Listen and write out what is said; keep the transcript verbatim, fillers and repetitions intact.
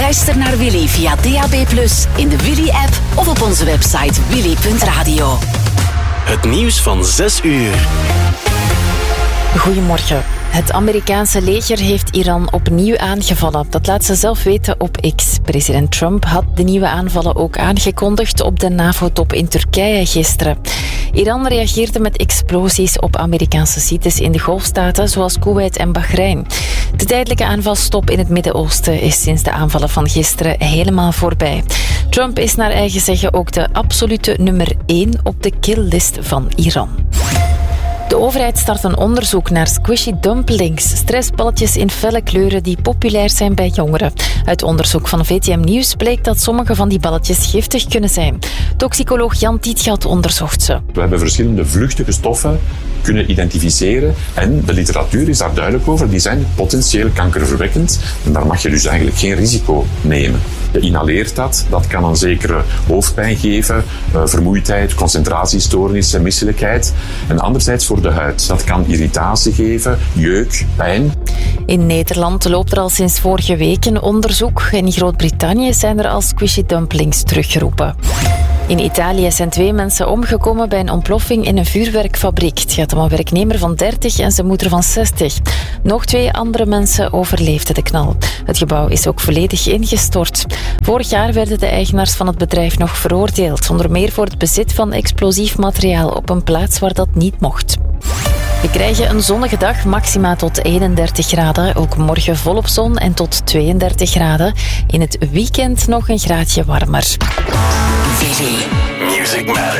Luister naar Willy via D A B plus, in de Willy-app of op onze website willy punt radio. Het nieuws van zes uur. Goedemorgen. Het Amerikaanse leger heeft Iran opnieuw aangevallen. Dat laat ze zelf weten op X. President Trump had de nieuwe aanvallen ook aangekondigd op de NAVO-top in Turkije gisteren. Iran reageerde met explosies op Amerikaanse sites in de Golfstaten, zoals Kuwait en Bahrein. De tijdelijke aanvalstop in het Midden-Oosten is sinds de aanvallen van gisteren helemaal voorbij. Trump is naar eigen zeggen ook de absolute nummer één op de killlist van Iran. De overheid start een onderzoek naar squishy dumplings, stressballetjes in felle kleuren die populair zijn bij jongeren. Uit onderzoek van V T M Nieuws bleek dat sommige van die balletjes giftig kunnen zijn. Toxicoloog Jan Tietgat onderzocht ze. We hebben verschillende vluchtige stoffen kunnen identificeren en de literatuur is daar duidelijk over. Die zijn potentieel kankerverwekkend en daar mag je dus eigenlijk geen risico nemen. Je inhaleert dat, dat kan een zekere hoofdpijn geven, vermoeidheid, concentratiestoornissen, misselijkheid. En anderzijds voor de huid. Dat kan irritatie geven, jeuk, pijn. In Nederland loopt er al sinds vorige week een onderzoek. In Groot-Brittannië zijn er al squishy dumplings teruggeroepen. In Italië zijn twee mensen omgekomen bij een ontploffing in een vuurwerkfabriek. Het gaat om een werknemer van dertig en zijn moeder van zestig. Nog twee andere mensen overleefden de knal. Het gebouw is ook volledig ingestort. Vorig jaar werden de eigenaars van het bedrijf nog veroordeeld, onder meer voor het bezit van explosief materiaal op een plaats waar dat niet mocht. We krijgen een zonnige dag, maxima tot eenendertig graden. Ook morgen volop zon en tot tweeëndertig graden. In het weekend nog een graadje warmer. Music Matters.